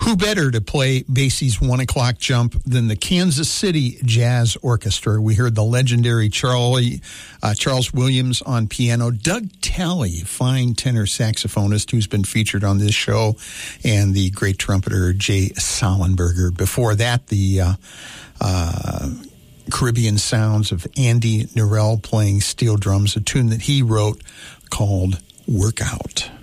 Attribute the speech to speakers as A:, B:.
A: Who better to play Basie's 1 o'clock jump than the Kansas City Jazz Orchestra? We heard the legendary Charles Williams on piano, Doug Talley, fine tenor saxophonist who's been featured on this show, and the great trumpeter Jay Sollenberger. Before that, the Caribbean sounds of Andy Narell playing steel drums, a tune that he wrote called Workout.